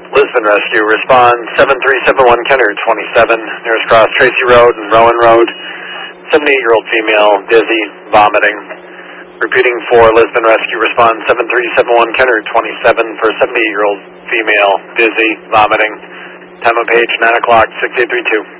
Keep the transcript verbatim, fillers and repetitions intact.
Lisbon Rescue, respond seven three seven one Kenner twenty-seven, nearest cross Tracy Road and Rowan Road. seventy-eight-year-old female, dizzy, vomiting. Repeating for Lisbon Rescue, respond seven three seven one Kenner twenty-seven for seventy-eight-year-old female, dizzy, vomiting. Time of page nine o'clock, six eight three two.